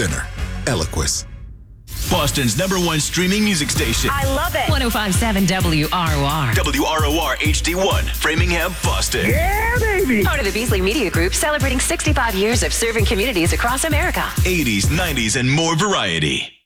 thinner. Eliquis. Boston's #1 streaming music station. I love it. 105.7 WROR. WROR HD1, Framingham, Boston. Yeah, baby. Part of the Beasley Media Group, celebrating 65 years of serving communities across America. 80s, 90s, and more variety.